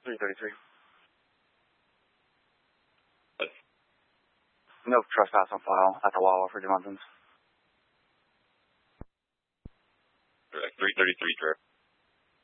333. What? No trespass on file at the Wawa for Dimensions. Correct. 333, Trevor.